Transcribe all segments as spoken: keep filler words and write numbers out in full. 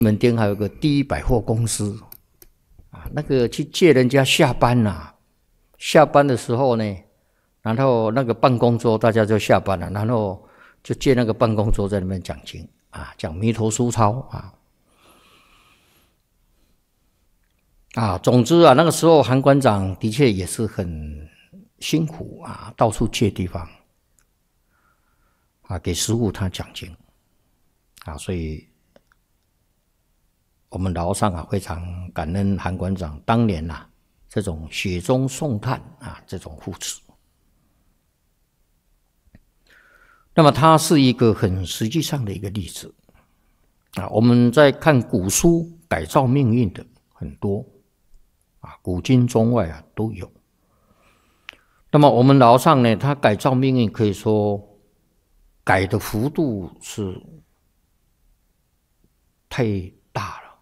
门町还有个第一百货公司啊，那个去借人家下班呐、啊，下班的时候呢，然后那个办公桌大家就下班了，然后就借那个办公桌在那边讲经啊，讲弥陀书抄啊。啊，总之啊，那个时候韩馆长的确也是很辛苦啊，到处借地方啊，给师父他讲经啊，所以我们老上啊非常感恩韩馆长当年呐、啊、这种雪中送炭啊这种扶持。那么它是一个很实际上的一个例子啊，我们在看古书改造命运的很多。啊，古今中外啊都有。那么我们老上呢，他改造命运可以说改的幅度是太大了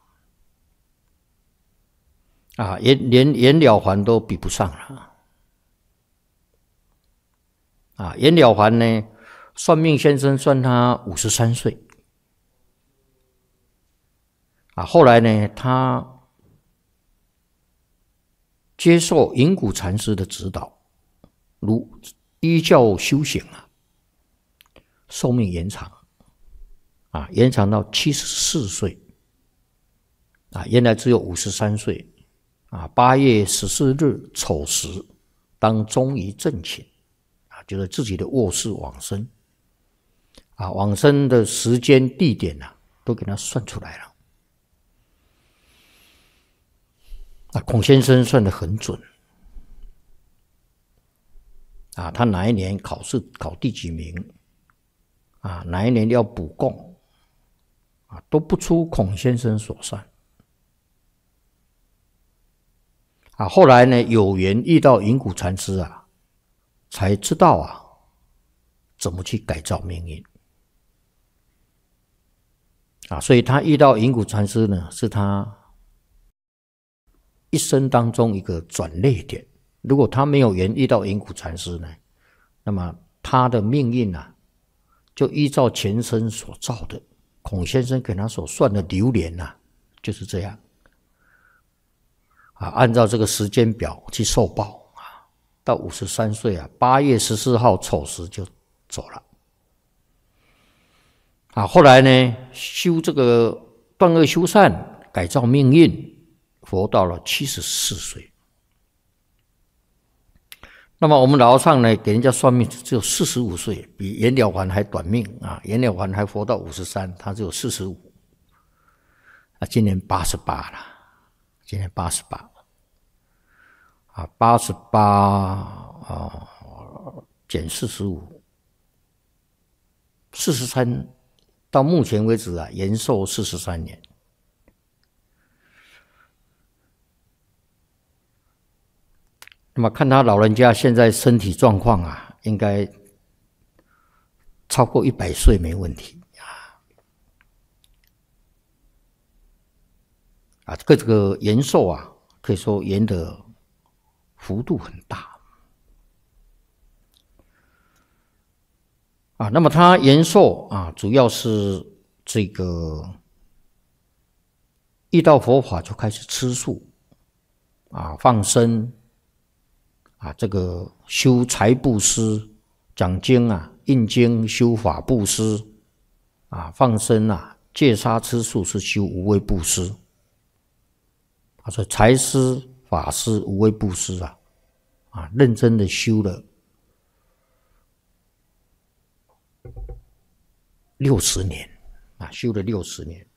啊，连连袁了凡都比不上了啊。袁了凡呢，算命先生算他五十三岁啊，后来呢，他接受隐谷禅师的指导，如依教修行啊，寿命延长啊，延长到七十四岁啊，原来只有五十三岁啊。八月十四日丑时，当终于正寝啊，就是自己的卧室往生啊，往生的时间地点啊，都给他算出来了。啊，孔先生算得很准啊，他哪一年考试考第几名啊，哪一年要补供啊，都不出孔先生所算啊。后来呢，有缘遇到隐谷禅师啊，才知道啊，怎么去改造命运啊。所以他遇到隐谷禅师呢，是他一生当中一个转捩点。如果他没有缘遇到隐谷禅师呢，那么他的命运啊，就依照前生所造的孔先生给他所算的流年啊，就是这样啊，按照这个时间表去受报啊，到五十三岁啊，八月十四号丑时就走了啊。后来呢，修这个断恶修善，改造命运。活到了七十四岁，那么我们老上呢，给人家算命只有四十五岁，比袁了凡还短命啊！袁了凡还活到五十三，他只有四十五，啊，今年八十八了，今年八十八，啊，八十八啊，减四十五，四十三，到目前为止啊，延寿四十三年。那么看他老人家现在身体状况啊，应该超过一百岁没问题啊！啊，这个这个延寿啊，可以说延的幅度很大啊。那么他延寿啊，主要是这个遇到佛法就开始吃素啊，放生。啊，这个修财布施、讲经啊、印经、修法布施啊、放生啊、戒杀吃素是修无畏布施。他说财施、法施、无畏布施啊，啊，认真的修了六十年啊，修了六十年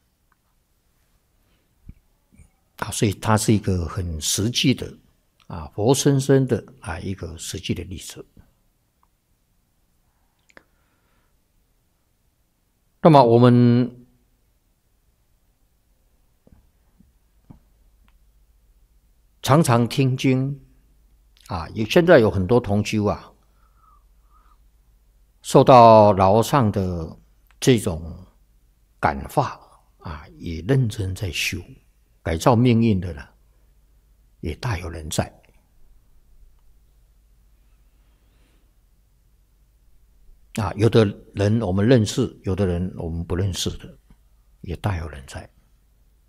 啊，所以他是一个很实际的。啊，活生生的啊一个实际的例子。那么我们常常听经啊，也现在有很多同修啊，受到老上的这种感化啊，也认真在修，改造命运的呢，也大有人在。啊，有的人我们认识，有的人我们不认识的，也大有人在。